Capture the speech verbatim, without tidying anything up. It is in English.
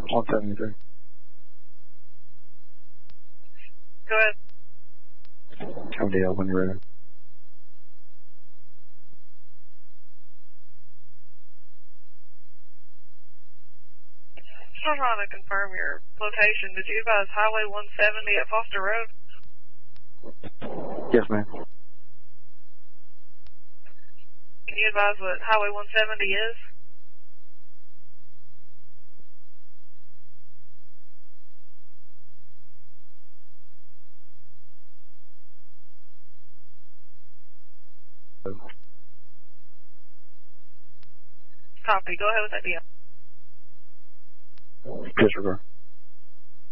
one seventy-three. Go ahead. O D L when you're ready. I'm trying to confirm your location. Did you advise Highway one seventy at Foster Road? Yes, ma'am. Can you advise what Highway one seventy is? Copy. Go ahead with that deal. Disregard.